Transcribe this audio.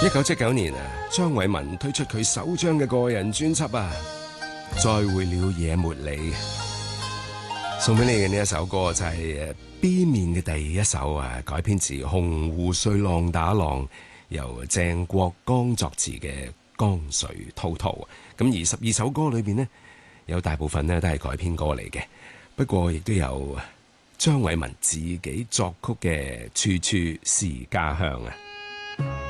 1979年啊，張偉文推出佢首張嘅個人專輯啊，《再會了野茉莉》。送俾你嘅呢一首歌就係 B 面嘅第一首啊，改編自洪湖水浪打浪，由鄭國江作詞嘅《江水滔滔》。咁而12首歌裏邊呢，有大部分呢都係改編歌嚟嘅，不過亦都有張偉文自己作曲嘅《處處是家鄉》啊。